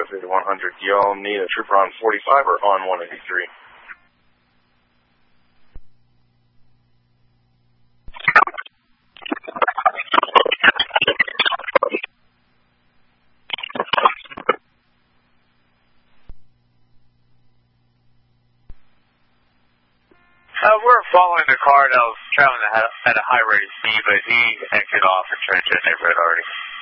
USA to 100. Do y'all need a trooper on 45 or on 183? We're following the car that was traveling at a high rate of speed, but he exited off and turned to the neighborhood already.